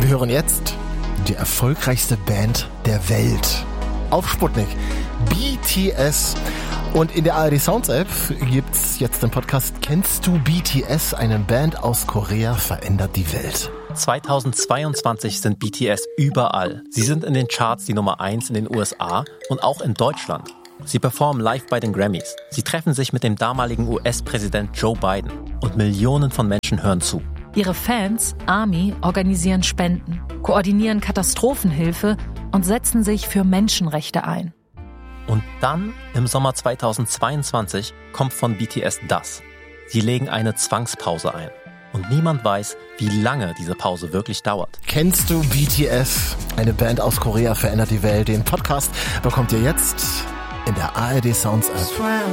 hören jetzt die erfolgreichste Band der Welt. Auf Sputnik. BTS. Und in der ARD Sounds App gibt's jetzt den Podcast Kennst du BTS? Eine Band aus Korea verändert die Welt. 2022 sind BTS überall. Sie sind in den Charts die Nummer 1 in den USA und auch in Deutschland. Sie performen live bei den Grammys. Sie treffen sich mit dem damaligen US-Präsident Joe Biden. Und Millionen von Menschen hören zu. Ihre Fans, ARMY, organisieren Spenden, koordinieren Katastrophenhilfe und setzen sich für Menschenrechte ein. Und dann, im Sommer 2022, kommt von BTS das. Sie legen eine Zwangspause ein. Und niemand weiß, wie lange diese Pause wirklich dauert. Kennst du BTS? Eine Band aus Korea verändert die Welt. Den Podcast bekommt ihr jetzt in der ARD Sounds App.